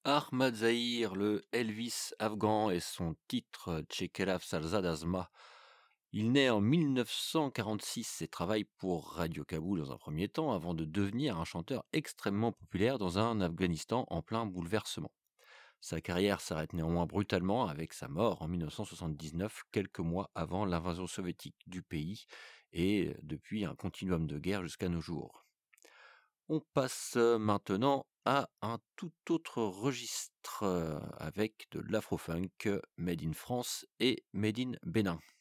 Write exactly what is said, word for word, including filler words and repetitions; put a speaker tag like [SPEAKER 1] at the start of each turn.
[SPEAKER 1] Ahmad Zahir, le Elvis afghan et son titre Tchekelav Salzadazma. Il naît en mille neuf cent quarante-six et travaille pour Radio Kaboul dans un premier temps avant de devenir un chanteur extrêmement populaire dans un Afghanistan en plein bouleversement. Sa carrière s'arrête néanmoins brutalement avec sa mort en mille neuf cent soixante-dix-neuf, quelques mois avant l'invasion soviétique du pays et depuis un continuum de guerre jusqu'à nos jours. On passe maintenant à un tout autre registre avec de l'afro-funk made in France et made in Bénin.